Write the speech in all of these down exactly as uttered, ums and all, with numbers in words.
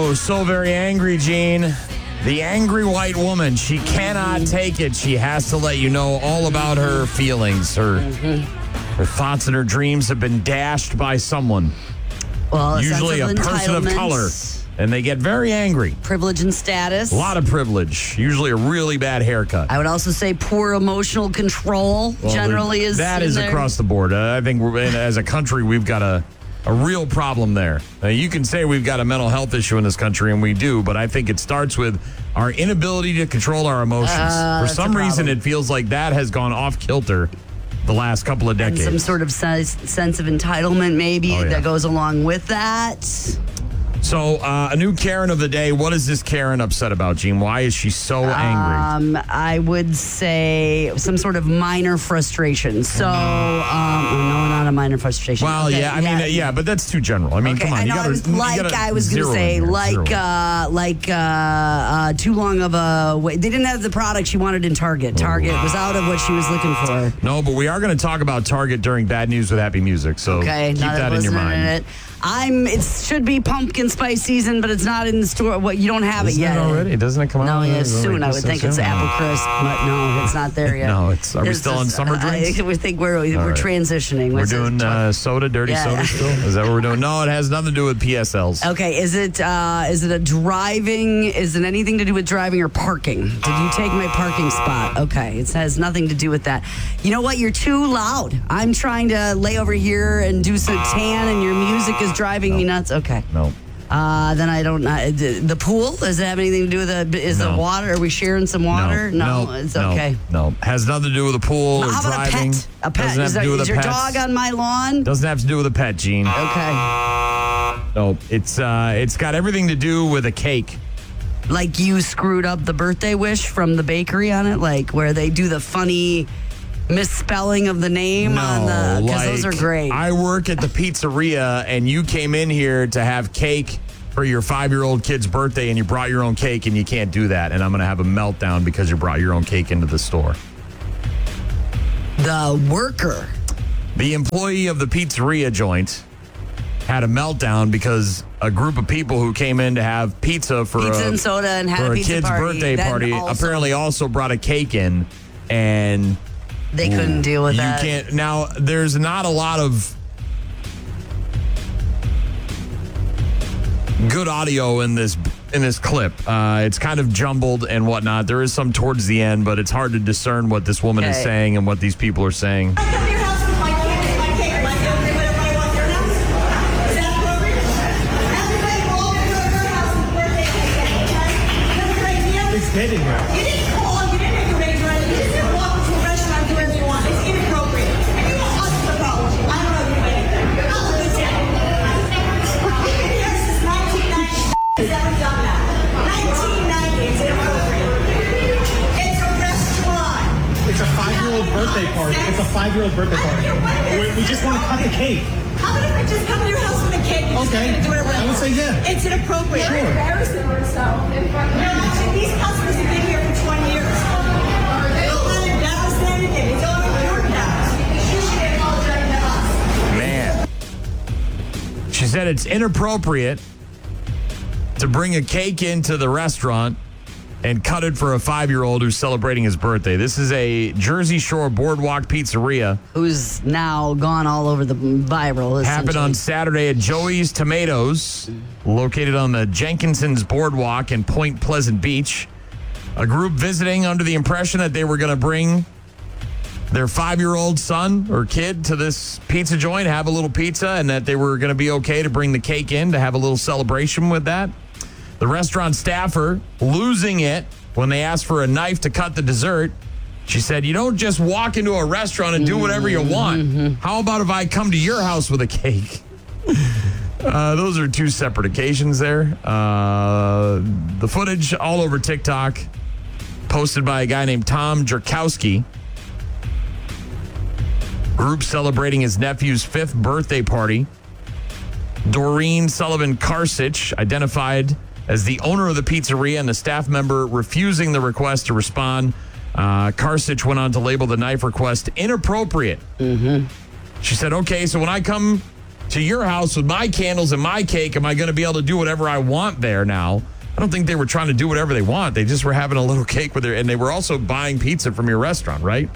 Oh, so very angry, Gene. The angry white woman. She cannot take it. She has to let you know all about her feelings. Her, mm-hmm. her thoughts and her dreams have been dashed by someone. Well, a usually a person of color. And they get very angry. Privilege and status. A lot of privilege. Usually a really bad haircut. I would also say poor emotional control well, generally is That is there. across the board. Uh, I think we're, as a country, we've got a, a real problem there. Uh, you can say we've got a mental health issue in this country, and we do, but I think it starts with our inability to control our emotions. Uh, For some reason, it feels like that has gone off kilter the last couple of decades. And some sort of sense, sense of entitlement maybe oh, yeah. that goes along with that. So, uh, a new Karen of the day. What is this Karen upset about, Gene? Why is she so angry? Um, I would say some sort of minor frustration. So, um, no, not a minor frustration. Well, okay, yeah, I yeah. mean, yeah, but that's too general. I mean, okay, come on. I know, you gotta, I was, you like gotta I was going to say, like, uh, like uh, uh, too long of a wait. They didn't have the product she wanted in Target. Target oh. was out of what she was looking for. No, but we are going to talk about Target during Bad News with Happy Music. So okay, keep that in your mind. In it. I'm. It should be pumpkin spice season, but it's not in the store. What you don't have Isn't it yet it already? Doesn't it come no, out? No, yeah, soon. I would think it's apple crisp, but no, it's not there yet. No, it's. Are we it's still just, on summer drinks? I we think we're we're right. transitioning. We're doing uh, soda, dirty yeah. soda still. Is that what we're doing? No, it has nothing to do with P S Ls. Okay, is it uh, is it a driving? Is it anything to do with driving or parking? Did you take my parking spot? Okay, it has nothing to do with that. You know what? You're too loud. I'm trying to lay over here and do some tan, and your music is driving no. me nuts. Okay. No. Uh, then I don't know. The pool, does it have anything to do with the, is no. the water? Are we sharing some water? No. No, no it's okay. No, no. Has nothing to do with the pool well, or how about driving. a pet? A pet. Doesn't have is to do with is the your pets. dog on my lawn? Doesn't have to do with a pet, Gene. Okay. No, it's, uh, it's got everything to do with a cake. Like you screwed up the birthday wish from the bakery on it? Like where they do the funny misspelling of the name no, on the, because like, those are great. I work at the pizzeria and you came in here to have cake for your five-year-old kid's birthday and you brought your own cake and you can't do that. And I'm going to have a meltdown because you brought your own cake into the store. The worker. The employee of the pizzeria joint had a meltdown because a group of people who came in to have pizza for pizza a, and soda and had for a, a pizza kid's party. birthday Then party also, apparently also brought a cake in and they couldn't deal with you that. Can't now there's not a lot of good audio in this in this clip. Uh, it's kind of jumbled and whatnot. There is some towards the end, but it's hard to discern what this woman okay. is saying and what these people are saying. I come to your house with my cake and my cake. Am I the only way to buy one your house? Is that appropriate? Everybody will all go to your house with birthday cake, okay? That's a great deal. It's dead in here. You didn't call, you didn't make arrangements. You just didn't walk into a restaurant and do whatever you want. It's inappropriate. And you want us the problem. I don't know you anything. You're not the town. You've been here since nineteen ninety. Has ever done that. nineteen ninety. It's inappropriate. It's a restaurant. It's a five-year-old birthday party. It's a five-year-old birthday party. We, we just want to cut the cake. How about if I just come to your house with a cake and Okay. just do whatever I would say yeah. It's inappropriate. Sure. You're embarrassing yourself in front of me. Actually, these customers have been here for twenty years. Don't let it embarrass anything. It's only important now. You should apologize to us. Man. She said it's inappropriate to bring a cake into the restaurant and cut it for a five-year-old who's celebrating his birthday. This is a Jersey Shore Boardwalk pizzeria. Who's now gone all over the viral. Happened on Saturday at Joey's Tomatoes, located on the Jenkinson's Boardwalk in Point Pleasant Beach. A group visiting under the impression that they were going to bring their five-year-old son or kid to this pizza joint, have a little pizza, and that they were going to be okay to bring the cake in to have a little celebration with that. The restaurant staffer losing it when they asked for a knife to cut the dessert. She said, you don't just walk into a restaurant and do whatever you want. Mm-hmm. How about if I come to your house with a cake? uh, those are two separate occasions there. Uh, the footage all over TikTok, posted by a guy named Tom Jerkowski. Group celebrating his nephew's fifth birthday party. Doreen Sullivan Karsich, identified as the owner of the pizzeria and the staff member refusing the request to respond. Uh, Karsich went on to label the knife request inappropriate. Mm-hmm. She said, okay, so when I come to your house with my candles and my cake. Am I going to be able to do whatever I want there now? I don't think they were trying to do whatever they want. They just were having a little cake with their, and they were also buying pizza from your restaurant, right?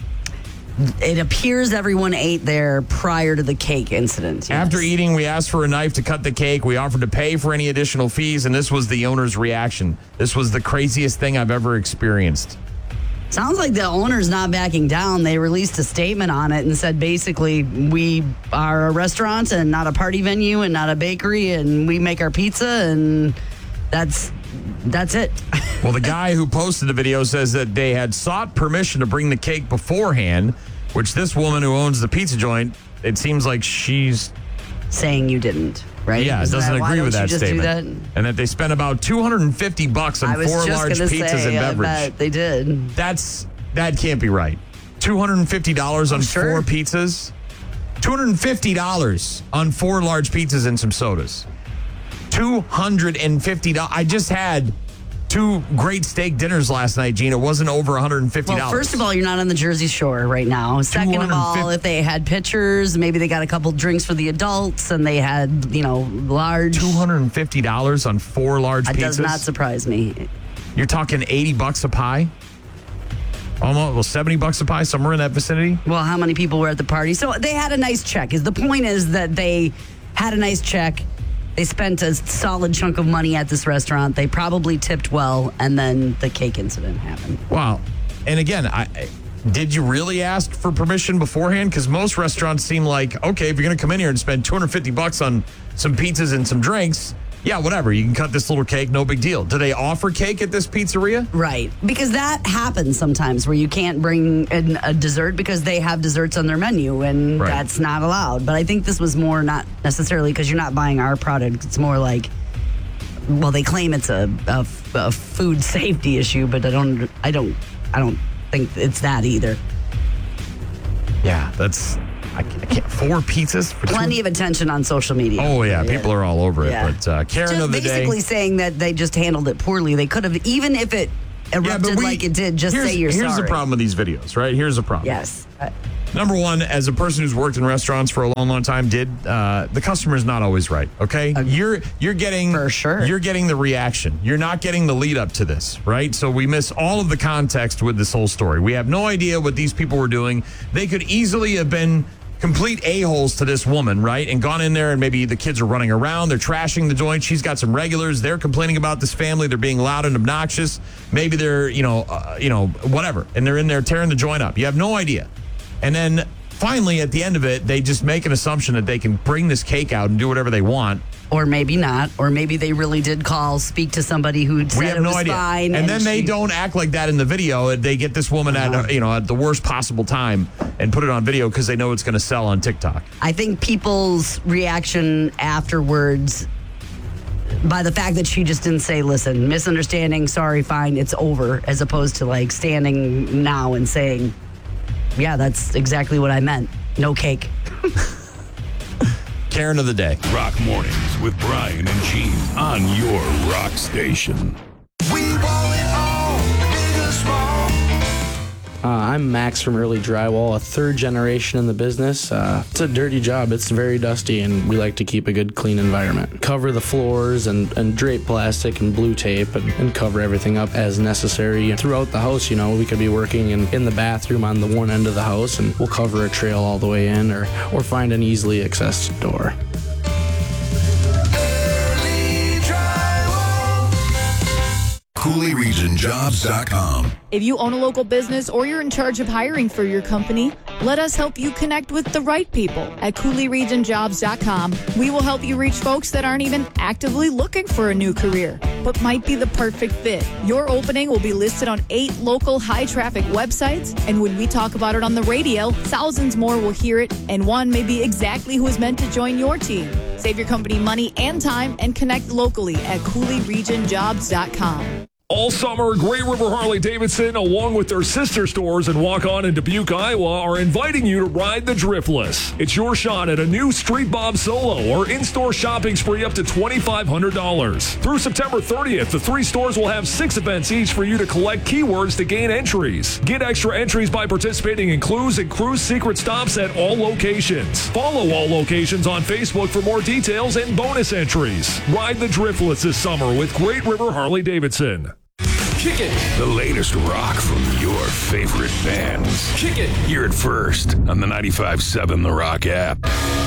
It appears everyone ate there prior to the cake incident. Yes. After eating, we asked for a knife to cut the cake. We offered to pay for any additional fees, and this was the owner's reaction. This was the craziest thing I've ever experienced. Sounds like the owner's not backing down. They released a statement on it and said basically we are a restaurant and not a party venue and not a bakery, and we make our pizza, and that's that's it. Well, the guy who posted the video says that they had sought permission to bring the cake beforehand, which this woman who owns the pizza joint, it seems like she's saying you didn't, right? Yeah, Isn't doesn't that, agree why with don't that you just do statement. that? And that they spent about two hundred fifty bucks on I was four just large gonna pizzas say, and I beverage. bet they did. That's that can't be right. two hundred fifty dollars on sure. four pizzas. two hundred fifty dollars on four large pizzas and some sodas. two hundred fifty dollars. I just had two great steak dinners last night, Gina. It wasn't over one hundred fifty dollars. Well, first of all, you're not on the Jersey Shore right now. Second of all, if they had pitchers, maybe they got a couple drinks for the adults, and they had, you know, large. two hundred fifty dollars on four large That pizzas. does not surprise me. You're talking eighty bucks a pie? Almost, well, seventy bucks a pie, somewhere in that vicinity? Well, how many people were at the party? So they had a nice check. Is the point is that they had a nice check. They spent a solid chunk of money at this restaurant. They probably tipped well, and then the cake incident happened. Wow. And again, I, did you really ask for permission beforehand? Because most restaurants seem like, okay, if you're going to come in here and spend two hundred fifty bucks on some pizzas and some drinks, yeah, whatever. You can cut this little cake, no big deal. Do they offer cake at this pizzeria? Right. Because that happens sometimes where you can't bring in a dessert because they have desserts on their menu, and Right. that's not allowed. But I think this was more not necessarily because you're not buying our product. It's more like, well, they claim it's a, a, a food safety issue, but I don't, I don't, I don't think it's that either. Yeah, that's, I, I can't, four pizzas for Plenty two? of attention on social media. Oh, yeah, people are all over it. Yeah. But uh, Karen just of the day. basically saying that they just handled it poorly. They could have, even if it erupted we- like it did, just here's, say you're Here's sorry. the problem with these videos, right? Here's the problem. Yes. Uh, Number one, as a person who's worked in restaurants for a long, long time, did uh, the customer's not always right. Okay, you're you're getting For sure. You're getting the reaction. You're not getting the lead up to this, right? So we miss all of the context with this whole story. We have no idea what these people were doing. They could easily have been complete a-holes to this woman, right? And gone in there, and maybe the kids are running around. They're trashing the joint. She's got some regulars. They're complaining about this family. They're being loud and obnoxious. Maybe they're, you know, uh, you know, whatever. And they're in there tearing the joint up. You have no idea. And then finally, at the end of it, they just make an assumption that they can bring this cake out and do whatever they want. Or maybe not. Or maybe they really did call, speak to somebody who said We have it no was idea. fine. And, then they she- don't act like that in the video. They get this woman Uh-huh. at, you know, at the worst possible time and put it on video because they know it's going to sell on TikTok. I think people's reaction afterwards, by the fact that she just didn't say, listen, misunderstanding, sorry, fine, it's over, as opposed to like standing now and saying, yeah, that's exactly what I meant. No cake. Karen of the day. Rock Mornings with Brian and Gene on your rock station. We want it all, big or small. Uh, I'm Max from Early Drywall, a third generation in the business. Uh, it's a dirty job. It's very dusty, and we like to keep a good, clean environment. Cover the floors and, and drape plastic and blue tape and, and cover everything up as necessary. Throughout the house, you know, we could be working in, in the bathroom on the one end of the house, and we'll cover a trail all the way in or, or find an easily accessed door. Early Drywall. Cooley Region Jobs dot com. If you own a local business or you're in charge of hiring for your company, let us help you connect with the right people at Cooley Region Jobs dot com. We will help you reach folks that aren't even actively looking for a new career, but might be the perfect fit. Your opening will be listed on eight local high-traffic websites, and when we talk about it on the radio, thousands more will hear it, and one may be exactly who is meant to join your team. Save your company money and time and connect locally at Cooley Region Jobs dot com. All summer, Great River Harley-Davidson, along with their sister stores in Waukon and Dubuque, Iowa, are inviting you to ride the Driftless. It's your shot at a new Street Bob Solo or in-store shopping spree up to twenty-five hundred dollars. Through September thirtieth, the three stores will have six events each for you to collect keywords to gain entries. Get extra entries by participating in clues and cruise secret stops at all locations. Follow all locations on Facebook for more details and bonus entries. Ride the Driftless this summer with Great River Harley-Davidson. Kick it. The latest rock from your favorite bands. Kick it. Hear it first on the ninety-five point seven The Rock app.